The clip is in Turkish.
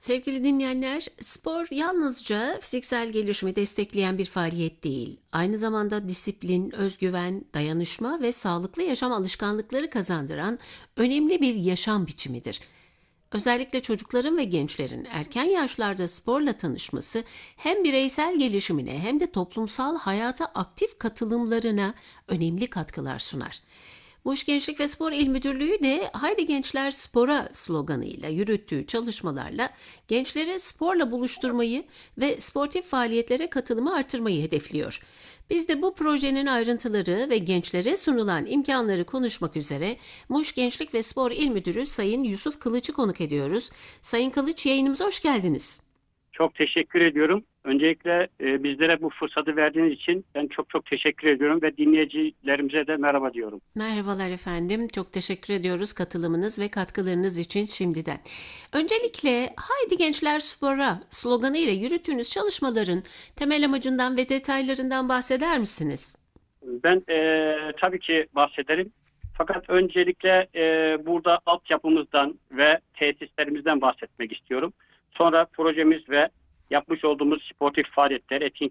Sevgili dinleyenler, spor yalnızca fiziksel gelişimi destekleyen bir faaliyet değil. Aynı zamanda disiplin, özgüven, dayanışma ve sağlıklı yaşam alışkanlıkları kazandıran önemli bir yaşam biçimidir. Özellikle çocukların ve gençlerin erken yaşlarda sporla tanışması hem bireysel gelişimine hem de toplumsal hayata aktif katılımlarına önemli katkılar sunar. Muş Gençlik ve Spor İl Müdürlüğü de "Haydi Gençler Spora" sloganıyla yürüttüğü çalışmalarla gençleri sporla buluşturmayı ve sportif faaliyetlere katılımı artırmayı hedefliyor. Biz de bu projenin ayrıntıları ve gençlere sunulan imkanları konuşmak üzere Muş Gençlik ve Spor İl Müdürü Sayın Yusuf Kılıç'ı konuk ediyoruz. Sayın Kılıç, yayınımıza hoş geldiniz. Çok teşekkür ediyorum. Öncelikle bizlere bu fırsatı verdiğiniz için ben çok teşekkür ediyorum ve dinleyicilerimize de merhaba diyorum. Merhabalar efendim. Çok teşekkür ediyoruz katılımınız ve katkılarınız için şimdiden. Öncelikle "Haydi Gençler Spora" sloganı ile yürüttüğünüz çalışmaların temel amacından ve detaylarından bahseder misiniz? Ben tabii ki bahsederim. Fakat öncelikle burada altyapımızdan ve tesislerimizden bahsetmek istiyorum. Sonra projemiz ve yapmış olduğumuz sportif faaliyetler, etkinlikler